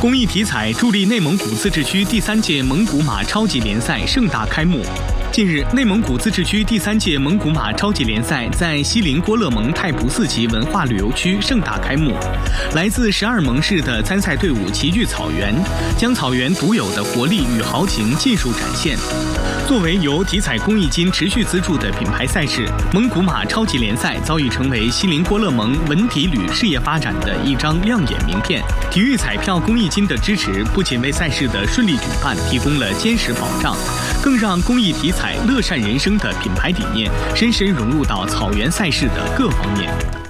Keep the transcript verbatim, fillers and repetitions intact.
公益体彩助力内蒙古自治区第三届蒙古马超级联赛盛大开幕。近日，内蒙古自治区第三届蒙古马超级联赛在锡林郭勒盟太仆寺旗文化旅游区盛大开幕。来自十二盟市的参赛队伍齐聚草原，将草原独有的活力与豪情尽数展现。作为由体彩公益金持续资助的品牌赛事，蒙古马超级联赛早已成为锡林郭勒盟文体旅事业发展的一张亮眼名片。体育彩票公益金的支持，不仅为赛事的顺利举办提供了坚实保障，更让公益体彩乐善人生的品牌理念深深融入到草原赛事的各方面。